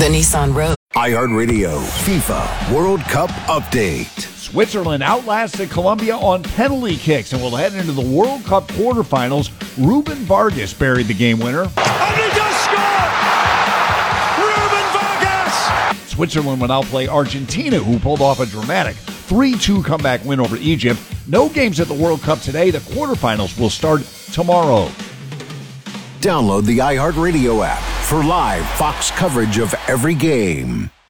The Nissan Rogue. iHeartRadio FIFA World Cup Update. Switzerland outlasted Colombia on penalty kicks and will head into the World Cup quarterfinals. Ruben Vargas buried the game winner. And he does score! Ruben Vargas! Switzerland will now play Argentina, who pulled off a dramatic 3-2 comeback win over Egypt. No games at the World Cup today. The quarterfinals will start tomorrow. Download the iHeartRadio app for live Fox coverage of every game.